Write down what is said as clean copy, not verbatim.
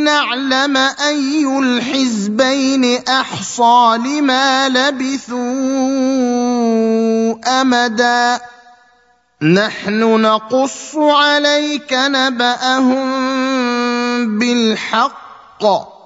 لنعلم أي الحزبين أحصى لما لبثوا أمدا نحن نقص عليك نبأهم بالحق